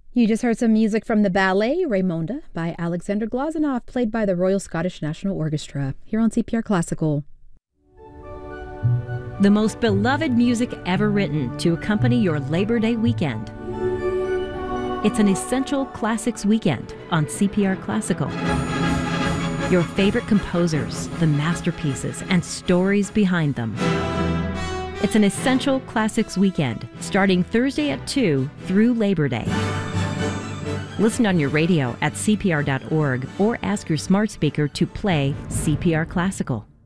You just heard some music from the ballet Raymonda by Alexander Glazunov, played by the Royal Scottish National Orchestra, here on CPR Classical. The most beloved music ever written to accompany your Labor Day weekend. It's an Essential Classics weekend on CPR Classical. Your favorite composers, the masterpieces, and stories behind them. It's an Essential Classics weekend, starting Thursday at 2 through Labor Day. Listen on your radio at cpr.org or ask your smart speaker to play CPR Classical.